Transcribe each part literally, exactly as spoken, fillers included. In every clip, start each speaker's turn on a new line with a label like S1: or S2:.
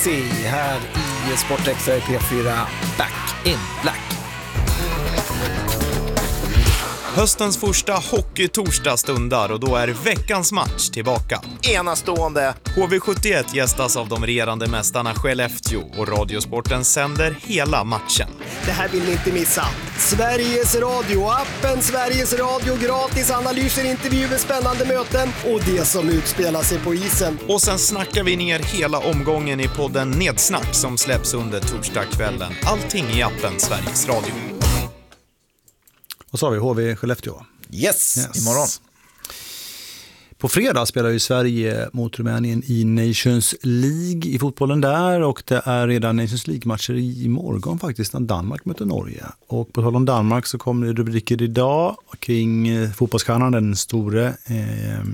S1: Messi här i Sportextra i P fyra Back in Black.
S2: Höstens första hockeytorsdag stundar och då är veckans match tillbaka.
S3: Enastående.
S2: H V sjuttioett gästas av de regerande mästarna Skellefteå och Radiosporten sänder hela matchen.
S4: Det här vill ni inte missa. Sveriges Radio, appen Sveriges Radio, gratis analyser, intervjuer, spännande möten och det som utspelar sig på isen.
S2: Och sen snackar vi ner hela omgången i podden Nedsnack som släpps under torsdagskvällen. Allting i appen Sveriges Radio.
S5: Och så har vi H V Skellefteå.
S1: Yes,
S5: yes,
S1: imorgon.
S5: På fredag spelar ju Sverige mot Rumänien i Nations League i fotbollen där. Och det är redan Nations League-matcher i morgon faktiskt när Danmark möter Norge. Och på tal om Danmark så kommer det rubriker idag kring fotbollsstjärnan, den store... Eh,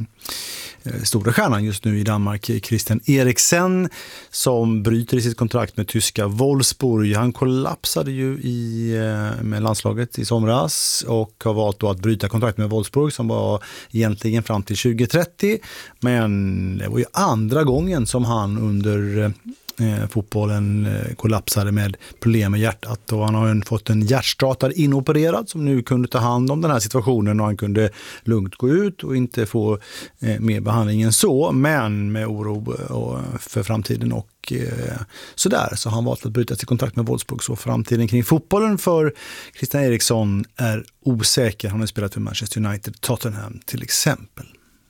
S5: stora stjärnan just nu i Danmark, Christian Eriksen, som bryter i sitt kontrakt med tyska Wolfsburg. Han kollapsade ju i, med landslaget i somras och har valt då att bryta kontrakt med Wolfsburg som var egentligen fram till tjugo trettio. Men det var ju andra gången som han under eh, fotbollen eh, kollapsade med problem med hjärtat. Och han har ju fått en hjärtstartare inopererad som nu kunde ta hand om den här situationen och han kunde lugnt gå ut och inte få eh, mer behandling än så, men med oro och, för framtiden och eh, sådär. Så han valt att bryta sitt kontrakt med Wolfsburg, så framtiden kring fotbollen för Christian Eriksson är osäker. Han har spelat för Manchester United, Tottenham till exempel.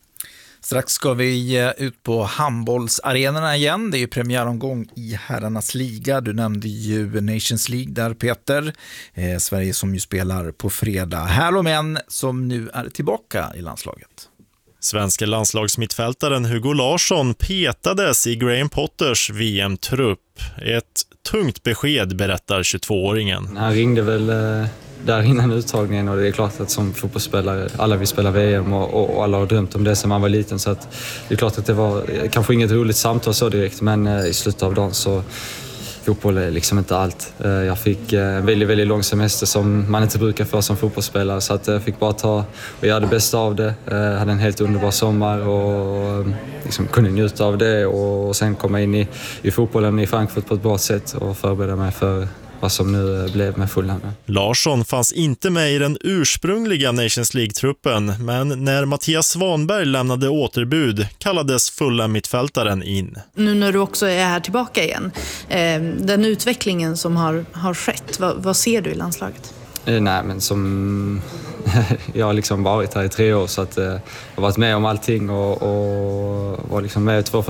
S1: Strax ska vi ut på handbollsarenorna igen. Det är ju premiäromgång i herrarnas liga. Du nämnde ju Nations League där, Peter. Eh, Sverige som ju spelar på fredag. Här och män som nu är tillbaka i landslaget.
S6: Svenska landslagsmittfältaren Hugo Larsson petades i Graham Potters V M-trupp. Ett tungt besked, berättar tjugotvååringen.
S7: Han ringde väl eh, där innan uttagningen och det är klart att som fotbollsspelare, alla vill spela V M och, och, och alla har drömt om det som man var liten. Så att det är klart att det var kanske inget roligt samtal så direkt, men eh, i slutet av dagen så fotboll är liksom inte allt. Jag fick en väldigt, väldigt lång semester som man inte brukar få som fotbollsspelare, så att jag fick bara ta och göra det bästa av det. Jag hade en helt underbar sommar och liksom kunde njuta av det och sen komma in i, i fotbollen i Frankfurt på ett bra sätt och förbereda mig för vad som nu blev med Fulham.
S6: Larsson fanns inte med i den ursprungliga Nations League-truppen, men när Mattias Svanberg lämnade återbud kallades Fulham-mittfältaren in.
S8: Nu när du också är här tillbaka igen, den utvecklingen som har, har skett, vad, vad ser du i landslaget?
S7: Nej, men som jag har liksom varit här i tre år så att jag har varit med om allting och, och var liksom med i två